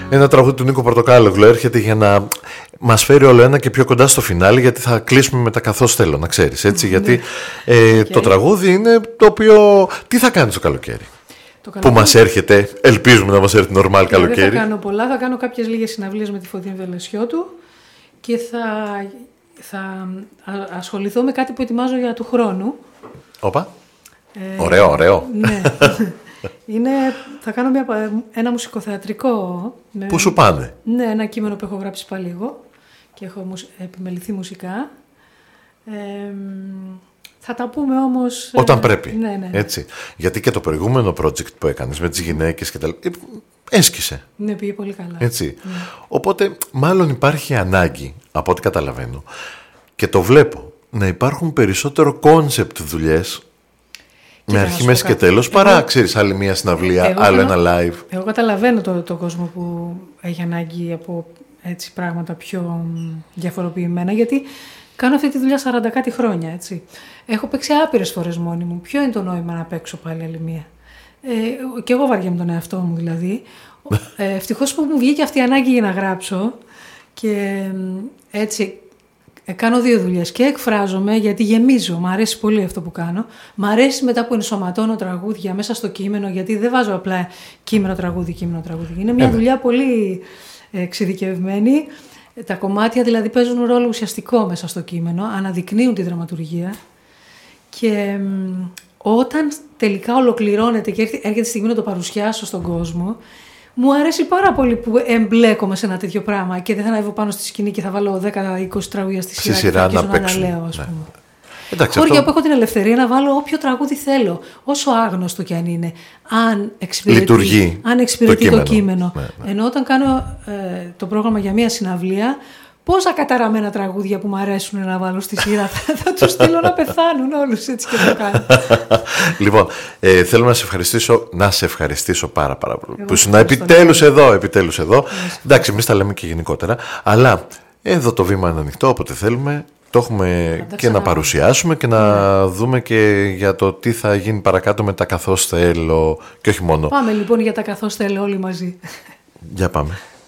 Ένα τραγούδι του Νίκο Πορτοκάλογλου έρχεται για να μας φέρει όλο ένα και πιο κοντά στο φινάλι, γιατί θα κλείσουμε με τα καθώς θέλω, να ξέρεις, έτσι, γιατί το τραγούδι είναι το οποίο... Τι θα κάνεις το καλοκαίρι? Που μας έρχεται, ελπίζουμε να μας έρθει νορμάλ καλοκαίρι. Δεν θα κάνω πολλά, θα κάνω κάποιες λίγες συναυλίες με τη Φωτεινή Βελεσιώτου και θα ασχοληθώ με κάτι που ετοιμάζω για του χρόνου. Όπα, ωραίο. Ναι. Θα κάνω ένα μουσικοθεατρικό. Πού σου πάνε? Ναι, ένα κείμενο που έχω γράψει πάλι εγώ και έχω επιμεληθεί μουσικά. Θα τα πούμε όμως... Όταν πρέπει, ναι. Έτσι. Γιατί και το προηγούμενο project που έκανες με τις γυναίκες και τα λοιπά, έσκησε. Ναι, πήγε πολύ καλά. Έτσι. Ναι. Οπότε, μάλλον υπάρχει ανάγκη, από ό,τι καταλαβαίνω, και το βλέπω, να υπάρχουν περισσότερο κόνσεπτ δουλειές, με αρχή, μέση και τέλος, παρά, ξέρεις, άλλη μια συναυλία, άλλο ένα live. Εγώ καταλαβαίνω το κόσμο που έχει ανάγκη από έτσι πράγματα πιο διαφοροποιημένα, γιατί κάνω αυτή τη δουλειά 40 κάτι χρόνια, έτσι. Έχω παίξει άπειρες φορές μόνη μου. Ποιο είναι το νόημα να παίξω πάλι άλλη μία? Και εγώ βαριέμαι τον εαυτό μου, δηλαδή. Ευτυχώς που μου βγήκε αυτή η ανάγκη για να γράψω και έτσι κάνω δύο δουλειές. Και εκφράζομαι γιατί γεμίζω. Μ' αρέσει πολύ αυτό που κάνω. Μ' αρέσει μετά που ενσωματώνω τραγούδια μέσα στο κείμενο, γιατί δεν βάζω απλά κείμενο τραγούδι. Είναι μια δουλειά πολύ εξειδικευμένη. Τα κομμάτια δηλαδή παίζουν ρόλο ουσιαστικό μέσα στο κείμενο, αναδεικνύουν τη δραματουργία και όταν τελικά ολοκληρώνεται και έρχεται η στιγμή να το παρουσιάσω στον κόσμο, μου αρέσει πάρα πολύ που εμπλέκομαι σε ένα τέτοιο πράγμα και δεν θα ανέβω πάνω στη σκηνή και θα βάλω 10-20 τραγούδια στη σειρά και να αναλέω, ας πούμε. Χώρια που έχω την ελευθερία να βάλω όποιο τραγούδι θέλω, όσο άγνωστο κι αν είναι, αν εξυπηρετεί το κείμενο. Ναι. Ενώ όταν κάνω το πρόγραμμα για μία συναυλία, πόσα καταραμένα τραγούδια που μου αρέσουν να βάλω στη σειρά θα τους στείλω να πεθάνουν όλους, έτσι και το κάνω. Λοιπόν, θέλω να σε ευχαριστήσω πάρα πολύ που ήσουν επιτέλους εδώ. Εντάξει, εμείς τα λέμε και γενικότερα, αλλά εδώ το βήμα είναι ανοιχτό, όποτε θέλουμε. Το έχουμε και να παρουσιάσουμε και να δούμε και για το τι θα γίνει παρακάτω με τα καθώς θέλω και όχι μόνο. Πάμε λοιπόν για τα καθώς θέλω όλοι μαζί. Για πάμε.